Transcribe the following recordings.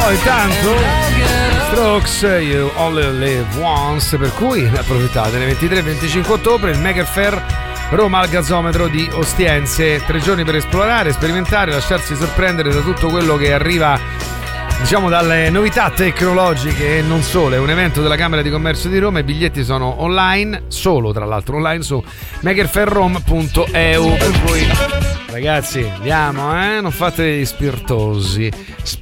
Però intanto Strokes, You Only Live Once, per cui approfittatene. 23-25 ottobre il Mega Fair Roma al Gazzometro di Ostiense. 3 giorni per esplorare, sperimentare, lasciarsi sorprendere da tutto quello che arriva, diciamo, dalle novità tecnologiche e non solo. È un evento della Camera di Commercio di Roma. I biglietti sono online, solo tra l'altro online su megafairrome.eu. Per cui ragazzi andiamo, non fate gli spiritosi.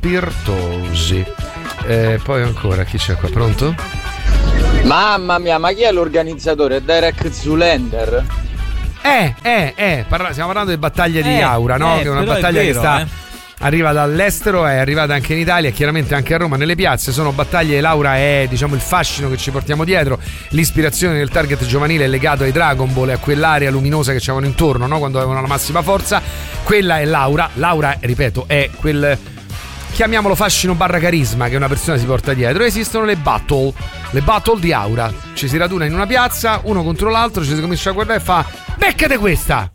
Poi ancora chi c'è qua? Pronto? Mamma mia, ma chi è l'organizzatore? Derek Zoolander? Stiamo parlando di battaglia di Aura, no? Che è una battaglia che arriva dall'estero, è arrivata anche in Italia, chiaramente anche a Roma nelle piazze. Sono battaglie, Laura, è diciamo il fascino che ci portiamo dietro, l'ispirazione del target giovanile è legato ai Dragon Ball e a quell'area luminosa che c'avevano intorno, no? Quando avevano la massima forza. Quella è Laura, ripeto, è quel, chiamiamolo fascino barra carisma che una persona si porta dietro. Esistono le battle di Aura, ci si raduna in una piazza, uno contro l'altro, ci si comincia a guardare e fa: beccate questa!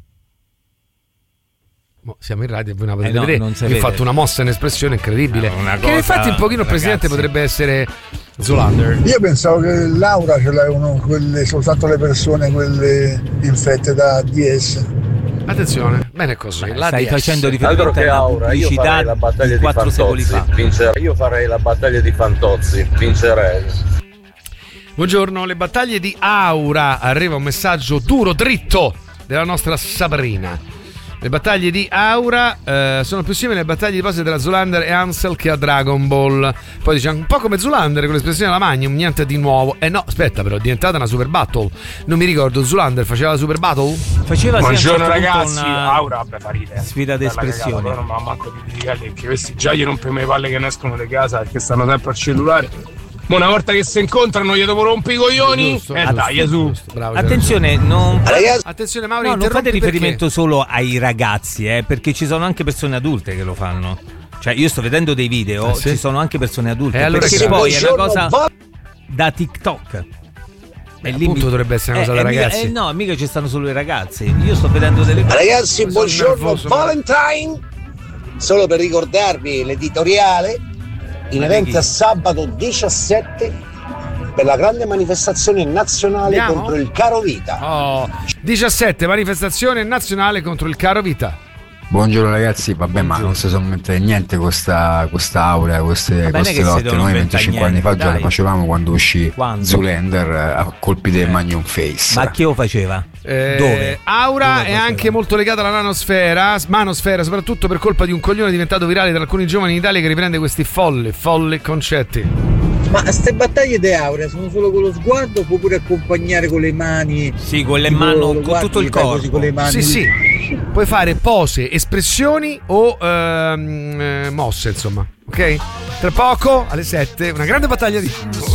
Siamo in radio e voi non la potete vedere. Io ho fatto una mossa, un'espressione incredibile, che infatti un pochino il presidente potrebbe essere Zoolander. Io pensavo che l'Aura ce l'avevano soltanto le persone quelle infette da DS. Attenzione, bene così. Stai facendo riferimento alla pubblicità di 4 secoli fa. Io farei la battaglia di Fantozzi, vincerei. Buongiorno, le battaglie di Aura. Arriva un messaggio duro, dritto della nostra Sabrina. Le battaglie di Aura sono più simili alle battaglie di base della Zoolander e Ansel che a Dragon Ball. Poi dice un po' come Zoolander con l'espressione alla Magnum, niente di nuovo. No, aspetta, però è diventata una super battle. Non mi ricordo, Zoolander faceva la super battle? Faceva. Buongiorno ragazzi, Aura vabbè fa ridere. Sfida d'espressione. Però non mi ha manco di dire che questi già gli rompiamo le palle che ne escono di casa perché stanno sempre al cellulare. Ma una volta che si incontrano gli dopo rompi i coglioni. Dai, su. Bravo, attenzione, attenzione Mauro, non fate riferimento solo ai ragazzi, perché ci sono anche persone adulte che lo fanno. Cioè io sto vedendo dei video, ci sono anche persone adulte, allora perché poi è una cosa da TikTok. E lì dovrebbe essere una cosa da ragazzi. No, mica ci stanno solo i ragazzi. Io sto vedendo delle cose. Ragazzi, buongiorno, Valentine. Solo per ricordarvi l'editoriale. In eventi a sabato 17 per la grande manifestazione nazionale contro il caro vita. 17 manifestazione nazionale contro il caro vita. Buongiorno ragazzi, vabbè, ma non si sono inventati niente questa Aura, queste lotte. Noi 25 anni fa già le facevamo quando uscì Zoolander a colpi del Magnum Face. Ma chi lo faceva? Dove? Aura è anche molto legata alla manosfera, soprattutto per colpa di un coglione diventato virale tra alcuni giovani in Italia che riprende questi folli concetti. Ma queste battaglie di Aura sono solo con lo sguardo o può pure accompagnare con le mani? Sì, con le mani, con tutto il corpo. Così, con le mani. Sì. Puoi fare pose, espressioni o mosse, insomma. Ok? Tra poco, alle 7, una grande battaglia di